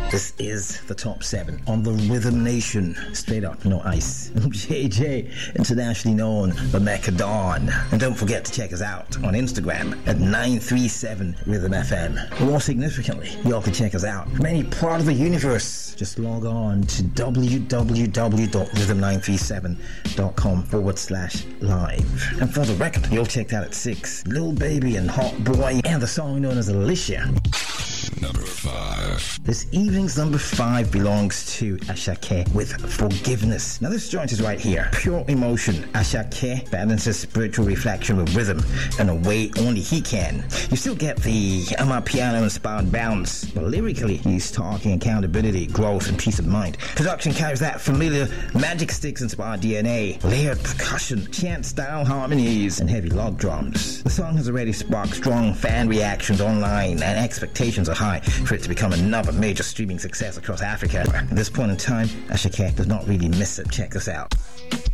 This is the top 7 on the Rhythm Nation. Straight up, no ice. JJ, internationally known, the Mecca Dawn. And don't forget to check us out on Instagram at 937 Rhythm FM. More significantly, you all can check us out from any part of the universe. Just log on to www.rhythm937.com/live. And for the record, you'll check that at 6. Lil Baby and Hot Boy, and the song known as Alicia. Number 5. This evening's number 5 belongs to Ashake with Forgiveness. Now this joint is right here. Pure emotion. Ashake balances spiritual reflection with rhythm in a way only he can. You still get the Amapiano inspired bounce, but lyrically he's talking accountability, growth, and peace of mind. Production carries that familiar Magic Sticks inspired DNA, layered percussion, chant style harmonies, and heavy log drums. The song has already sparked strong fan reactions online, and expectations are high for it to become another major streaming success across Africa. At this point in time, Ashake does not really miss it. Check this out.